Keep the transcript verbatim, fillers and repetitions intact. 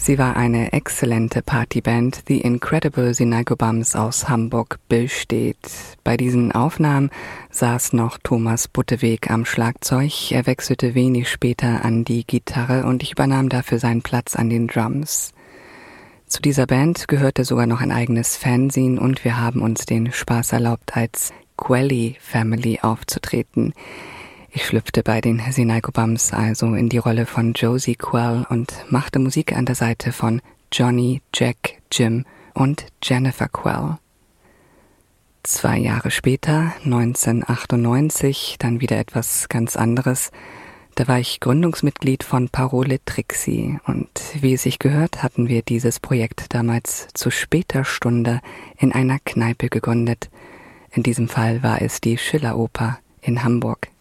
Sie war eine exzellente Partyband, The Incredible Sinalco-Bums aus Hamburg besteht. Bei diesen Aufnahmen saß noch Thomas Butteweg am Schlagzeug. Er wechselte wenig später an die Gitarre und ich übernahm dafür seinen Platz an den Drums. Zu dieser Band gehörte sogar noch ein eigenes Fanzine und wir haben uns den Spaß erlaubt, als Quelly Family aufzutreten. Ich schlüpfte bei den Sinalco-Bums also in die Rolle von Josie Quell und machte Musik an der Seite von Johnny, Jack, Jim und Jennifer Quell. Zwei Jahre später, neunzehnhundertachtundneunzig, dann wieder etwas ganz anderes. Da war ich Gründungsmitglied von Parole Trixie und wie es sich gehört, hatten wir dieses Projekt damals zu später Stunde in einer Kneipe gegründet. In diesem Fall war es die Schiller Oper in Hamburg.